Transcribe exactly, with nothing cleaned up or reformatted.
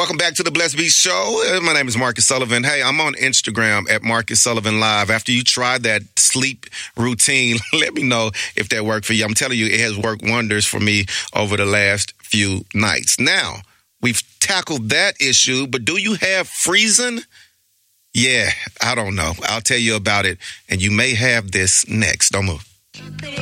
Welcome back to the Blessed Beast Show. My name is Marcus Sullivan. Hey, I'm on Instagram at Marcus Sullivan Live. After you try that sleep routine, let me know if that worked for you. I'm telling you, it has worked wonders for me over the last few nights. Now, we've tackled that issue, but do you have freezing? Yeah, I don't know. I'll tell you about it, and you may have this next. Don't move.